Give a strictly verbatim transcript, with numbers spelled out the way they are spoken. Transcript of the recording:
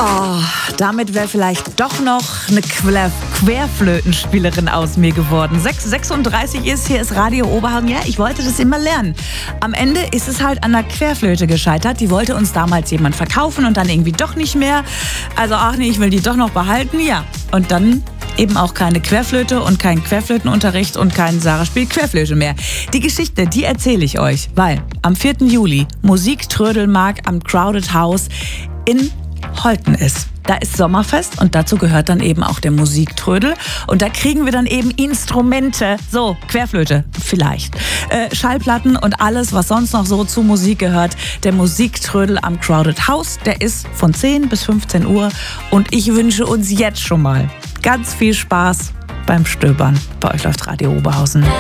Oh, damit wäre vielleicht doch noch eine Quer Querflötenspielerin aus mir geworden. sechs Uhr sechsunddreißig ist, hier ist Radio Oberhausen. Ja, ich wollte das immer lernen. Am Ende ist es halt an der Querflöte gescheitert. Die wollte uns damals jemand verkaufen und dann irgendwie doch nicht mehr. Also, ach nee, ich will die doch noch behalten. Ja, und dann eben auch keine Querflöte und kein Querflötenunterricht und kein Sarah spielt Querflöte mehr. Die Geschichte, die erzähle ich euch, weil am vierten Juli Musiktrödelmarkt am Crowded House in Holten ist. Da ist Sommerfest und dazu gehört dann eben auch der Musiktrödel. Und da kriegen wir dann eben Instrumente, so Querflöte vielleicht, äh, Schallplatten und alles, was sonst noch so zu Musik gehört. Der Musiktrödel am Crowded House, der ist von zehn bis fünfzehn Uhr. Und ich wünsche uns jetzt schon mal ganz viel Spaß beim Stöbern. Bei euch läuft Radio Oberhausen.